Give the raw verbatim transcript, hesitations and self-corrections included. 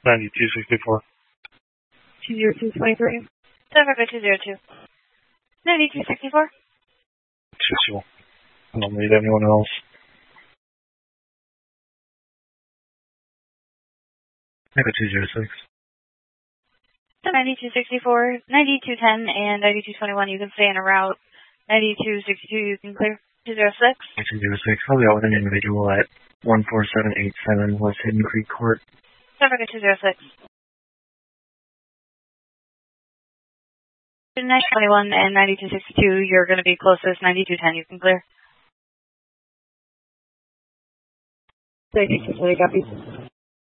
ninety-two sixty-four. two zero two twenty-three. Denver two zero two. ninety-two sixty-four. sixty-one. I don't need anyone else. Echo two zero six. ninety-two sixty-four, ninety-two ten, and ninety-two twenty-one, you can stay in a route. ninety-two sixty-two, you can clear. two zero six. two zero six. I'll be out with an individual at one four seven eight seven West Hidden Creek Court. Denver two zero six. nine twenty-one and ninety-two sixty-two, you're going to be closest. ninety-two ten, you can clear. ninety-two twenty, copy.